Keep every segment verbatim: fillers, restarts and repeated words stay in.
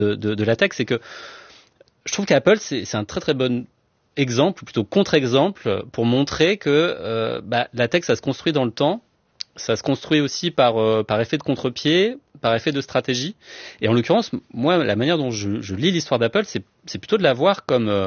de, de, de la tech, c'est que je trouve qu'Apple, c'est, c'est un très très bon exemple, ou plutôt contre-exemple, pour montrer que euh, bah, la tech, ça se construit dans le temps, ça se construit aussi par, euh, par effet de contre-pied, par effet de stratégie. Et en l'occurrence, moi, la manière dont je, je lis l'histoire d'Apple, c'est, c'est plutôt de la voir comme euh,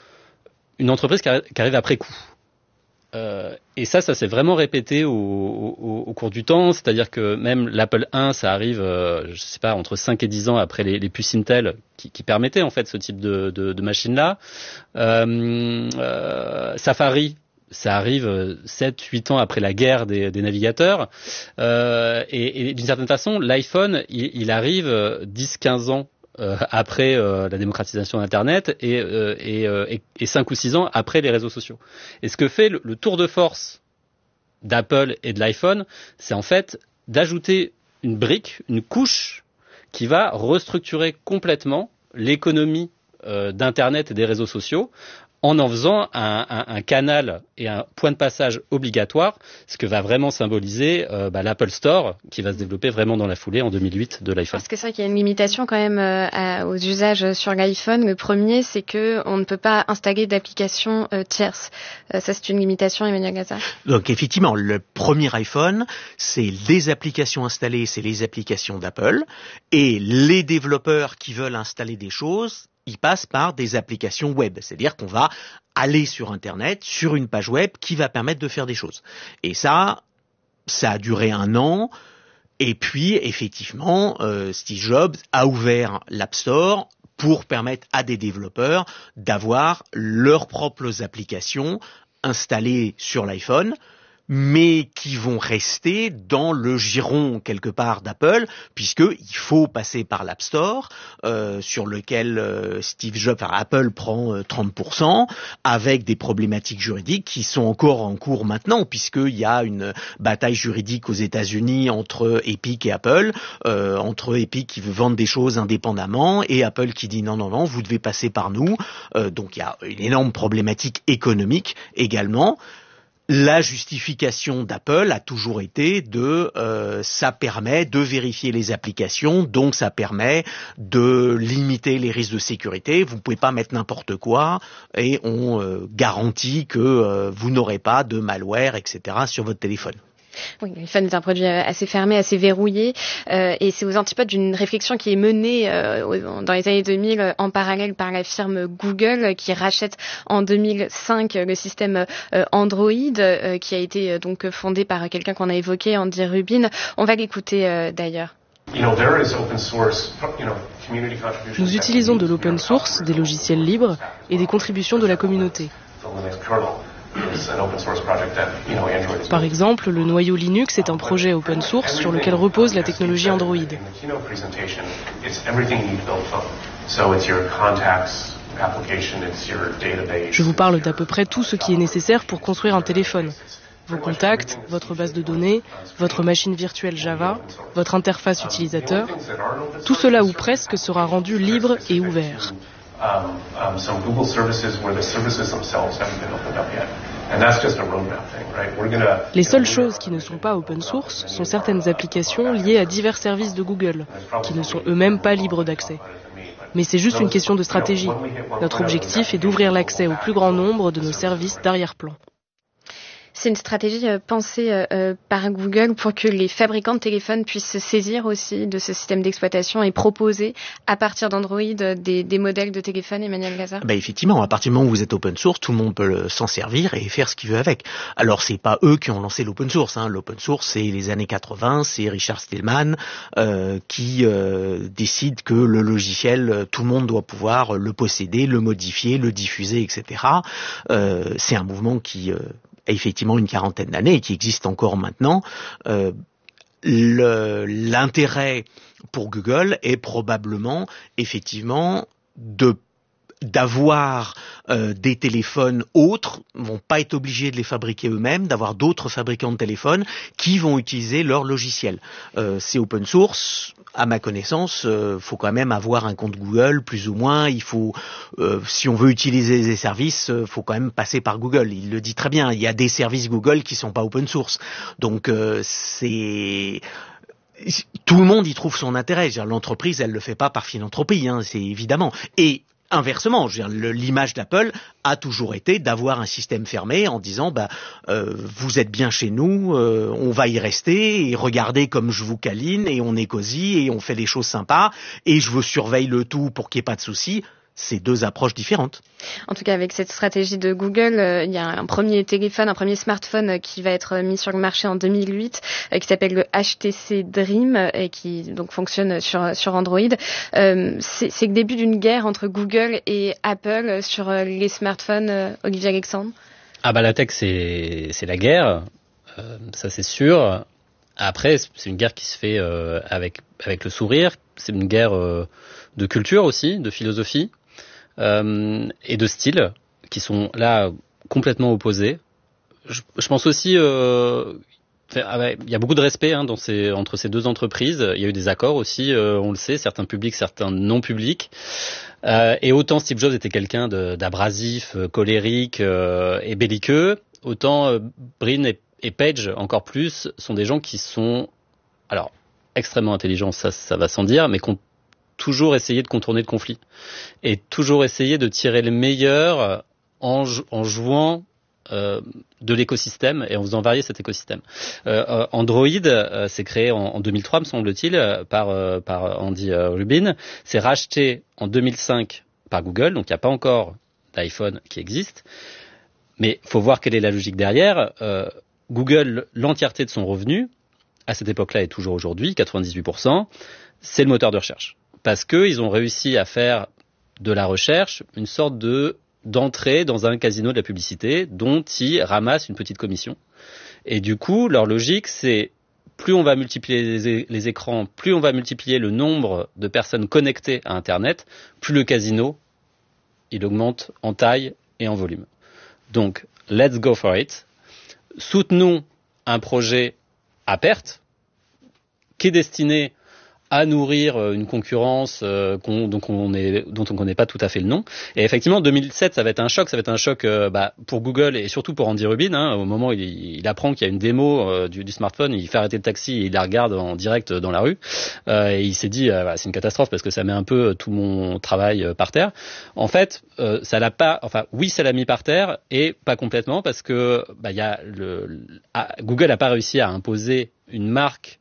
une entreprise qui, arri- qui arrive après coup. Euh, et ça, ça s'est vraiment répété au, au, au cours du temps, c'est-à-dire que même l'Apple un, ça arrive, euh, je sais pas, entre cinq et dix ans après les, les puces Intel qui, qui permettaient en fait ce type de, de, de machine-là. Euh, euh, Safari, ça arrive sept huit ans après la guerre des, des navigateurs. Euh, et, et d'une certaine façon, l'iPhone, il, il arrive dix quinze ans Euh, après euh, la démocratisation d'Internet et, euh, et, euh, et, et cinq ou six ans après les réseaux sociaux. Et ce que fait le, le tour de force d'Apple et de l'iPhone, c'est en fait d'ajouter une brique, une couche qui va restructurer complètement l'économie euh, d'Internet et des réseaux sociaux en en faisant un, un, un canal et un point de passage obligatoire, ce que va vraiment symboliser euh, bah, l'Apple Store, qui va se développer vraiment dans la foulée en deux mille huit de l'iPhone. Parce que c'est vrai qu'il y a une limitation quand même euh, à, aux usages sur l'iPhone. Le premier, c'est que on ne peut pas installer d'applications euh, tierces. Euh, ça, c'est une limitation, Emmanuel Gazza. Donc effectivement, le premier iPhone, c'est les applications installées, c'est les applications d'Apple, et les développeurs qui veulent installer des choses, ils passent par des applications web. C'est-à-dire qu'on va aller sur Internet, sur une page web qui va permettre de faire des choses. Et ça, ça a duré un an. Et puis, effectivement, euh, Steve Jobs a ouvert l'App Store pour permettre à des développeurs d'avoir leurs propres applications installées sur l'iPhone, mais qui vont rester dans le giron quelque part d'Apple, puisqu'il faut passer par l'App Store, euh, sur lequel euh, Steve Jobs, enfin Apple prend euh, trente pour cent, avec des problématiques juridiques qui sont encore en cours maintenant, puisqu'il y a une bataille juridique aux États-Unis entre Epic et Apple, euh, entre Epic qui veut vendre des choses indépendamment et Apple qui dit non, non, non, vous devez passer par nous. Euh, donc il y a une énorme problématique économique également. La justification d'Apple a toujours été de euh, ça permet de vérifier les applications, donc ça permet de limiter les risques de sécurité. Vous ne pouvez pas mettre n'importe quoi et on euh, garantit que euh, vous n'aurez pas de malware, et cetera sur votre téléphone. Oui, l'iPhone est un produit assez fermé, assez verrouillé, euh, et c'est aux antipodes d'une réflexion qui est menée euh, dans les années deux mille en parallèle par la firme Google, qui rachète en deux mille cinq le système euh, Android, euh, qui a été euh, donc fondé par quelqu'un qu'on a évoqué, Andy Rubin. On va l'écouter euh, d'ailleurs. Nous utilisons de l'open source, des logiciels libres et des contributions de la communauté. Par exemple, le noyau Linux est un projet open source sur lequel repose la technologie Android. Je vous parle d'à peu près tout ce qui est nécessaire pour construire un téléphone. Vos contacts, votre base de données, votre machine virtuelle Java, votre interface utilisateur, tout cela ou presque sera rendu libre et ouvert. Um, um, some Google services where the services themselves haven't been opened up yet. And that's just a roadmap thing, right? We're gonna, Les seules choses qui ne sont pas open source sont certaines applications liées à divers services de Google, qui ne sont eux-mêmes pas libres d'accès. Mais c'est juste une question de stratégie. Notre objectif est d'ouvrir l'accès au plus grand nombre de nos services d'arrière-plan. C'est une stratégie euh, pensée euh, par Google pour que les fabricants de téléphones puissent se saisir aussi de ce système d'exploitation et proposer à partir d'Android des, des modèles de téléphone, Emmanuel Gazza. Ben effectivement, à partir du moment où vous êtes open source, tout le monde peut le, s'en servir et faire ce qu'il veut avec. Alors c'est pas eux qui ont lancé l'open source, hein. L'open source c'est les années quatre-vingts, c'est Richard Stallman euh, qui euh, décide que le logiciel, tout le monde doit pouvoir le posséder, le modifier, le diffuser, et cetera. Euh, c'est un mouvement qui euh, a effectivement une quarantaine d'années et qui existe encore maintenant. Euh, le, l'intérêt pour Google est probablement effectivement de d'avoir euh, des téléphones autres, vont pas être obligés de les fabriquer eux-mêmes, d'avoir d'autres fabricants de téléphones qui vont utiliser leur logiciel. Euh, c'est open source, à ma connaissance, euh, faut quand même avoir un compte Google, plus ou moins. Il faut, euh, si on veut utiliser des services, euh, faut quand même passer par Google. Il le dit très bien. Il y a des services Google qui sont pas open source, donc euh, c'est tout le monde y trouve son intérêt. Je veux dire, l'entreprise, elle le fait pas par philanthropie, hein, c'est évidemment. Et inversement, je veux dire, le, l'image d'Apple a toujours été d'avoir un système fermé en disant bah euh, vous êtes bien chez nous, euh, on va y rester et regardez comme je vous câline et on est cosy et on fait des choses sympas et je vous surveille le tout pour qu'il n'y ait pas de soucis. C'est deux approches différentes. En tout cas, avec cette stratégie de Google, euh, il y a un premier téléphone, un premier smartphone euh, qui va être mis sur le marché en deux mille huit, euh, qui s'appelle le H T C Dream euh, et qui donc fonctionne sur sur Android. Euh, c'est, c'est le début d'une guerre entre Google et Apple sur euh, les smartphones. Euh, Olivier Alexandre. Ah bah la tech c'est c'est la guerre, euh, ça c'est sûr. Après c'est une guerre qui se fait euh, avec avec le sourire. C'est une guerre euh, de culture aussi, de philosophie. Euh, et de style qui sont là complètement opposés. Je, je pense aussi, euh, il y a beaucoup de respect hein, dans ces, entre ces deux entreprises. Il y a eu des accords aussi, euh, on le sait, certains publics, certains non publics. Euh, et autant Steve Jobs était quelqu'un de, d'abrasif, colérique euh, et belliqueux, autant euh, Brin et, et Page encore plus sont des gens qui sont, alors extrêmement intelligents, ça, ça va sans dire, mais qui ont toujours essayer de contourner le conflit et toujours essayer de tirer le meilleur en, en jouant euh, de l'écosystème et en faisant varier cet écosystème. Euh, Android euh, s'est créé en, en deux mille trois, me semble-t-il, par, euh, par Andy euh, Rubin. C'est racheté en deux mille cinq par Google, donc il n'y a pas encore d'iPhone qui existe. Mais il faut voir quelle est la logique derrière. Euh, Google, l'entièreté de son revenu, à cette époque-là et toujours aujourd'hui, quatre-vingt-dix-huit pour cent, c'est le moteur de recherche. Parce qu'ils ont réussi à faire de la recherche une sorte de d'entrée dans un casino de la publicité dont ils ramassent une petite commission. Et du coup, leur logique, c'est plus on va multiplier les, les écrans, plus on va multiplier le nombre de personnes connectées à Internet, plus le casino, il augmente en taille et en volume. Donc, let's go for it. Soutenons un projet à perte qui est destiné à nourrir une concurrence euh, qu'on, donc on est, dont on ne connaît pas tout à fait le nom. Et effectivement, deux mille sept, ça va être un choc. Ça va être un choc euh, bah, pour Google et surtout pour Andy Rubin. Hein, au moment où il, il apprend qu'il y a une démo euh, du, du smartphone, il fait arrêter le taxi et il la regarde en direct dans la rue. Euh, et il s'est dit, euh, bah, c'est une catastrophe parce que ça met un peu tout mon travail euh, par terre. En fait, euh, ça l'a pas. Enfin, oui, ça l'a mis par terre et pas complètement parce que bah, y a le, le ah, Google n'a pas réussi à imposer une marque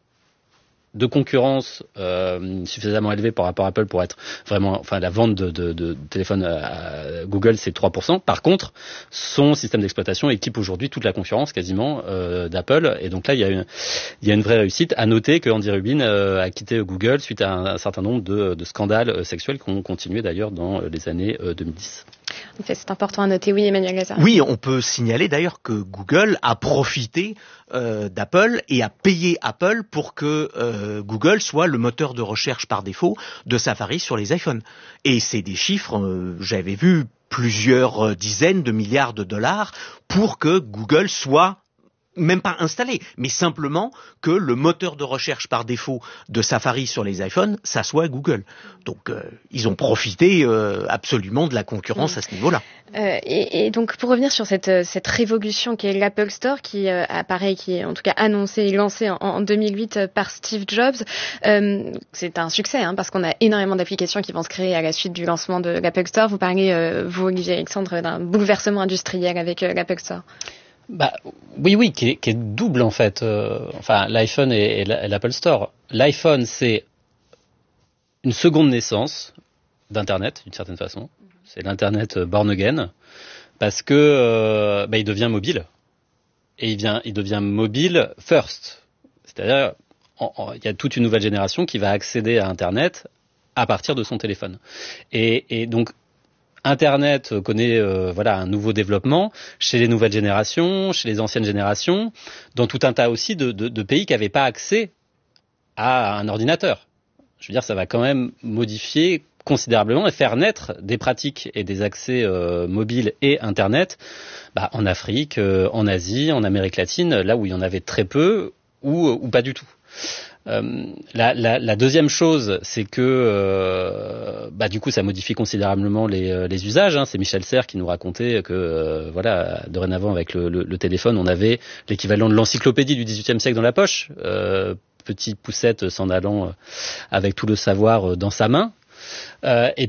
de concurrence euh, suffisamment élevée par rapport à Apple pour être vraiment, enfin la vente de, de, de téléphones à Google c'est trois pour cent. Par contre, son système d'exploitation équipe aujourd'hui toute la concurrence quasiment euh, d'Apple et donc là il y a une, il y a une vraie réussite. À noter que Andy Rubin euh, a quitté Google suite à un, un certain nombre de, de scandales sexuels qui ont continué d'ailleurs dans les années euh, deux mille dix. En fait, c'est important à noter. Oui, Emmanuel Lazare. Oui, on peut signaler d'ailleurs que Google a profité euh, d'Apple et a payé Apple pour que euh, Google soit le moteur de recherche par défaut de Safari sur les iPhones. Et c'est des chiffres, euh, j'avais vu plusieurs dizaines de milliards de dollars pour que Google soit même pas installé, mais simplement que le moteur de recherche par défaut de Safari sur les iPhones, ça soit Google. Donc, euh, ils ont profité euh, absolument de la concurrence mmh. à ce niveau-là. Euh, et, et donc, pour revenir sur cette, cette révolution qui est l'Apple Store, qui euh, apparaît, qui est en tout cas annoncé et lancé en, en deux mille huit par Steve Jobs, euh, c'est un succès, hein, parce qu'on a énormément d'applications qui vont se créer à la suite du lancement de l'Apple Store. Vous parlez, euh, vous, Olivier Alexandre, d'un bouleversement industriel avec euh, l'Apple Store. Bah oui, oui, qui est, qui est double en fait. Euh, enfin, l'iPhone et, et l'Apple Store. L'iPhone, c'est une seconde naissance d'Internet, d'une certaine façon. C'est l'Internet born again, parce que euh, bah, il devient mobile et il vient, il devient mobile first. C'est-à-dire, il y a toute une nouvelle génération qui va accéder à Internet à partir de son téléphone. Et, et donc Internet connaît euh, voilà un nouveau développement chez les nouvelles générations, chez les anciennes générations, dans tout un tas aussi de, de, de pays qui n'avaient pas accès à un ordinateur. Je veux dire, ça va quand même modifier considérablement et faire naître des pratiques et des accès euh, mobiles et Internet bah, en Afrique, euh, en Asie, en Amérique latine, là où il y en avait très peu ou, ou pas du tout. Euh, la, la, la deuxième chose, c'est que euh, bah, du coup, ça modifie considérablement les, les usages. Hein. C'est Michel Serres qui nous racontait que euh, voilà, dorénavant avec le, le, le téléphone, on avait l'équivalent de l'encyclopédie du dix-huitième siècle dans la poche. Euh, petite poussette s'en allant avec tout le savoir dans sa main. Euh, et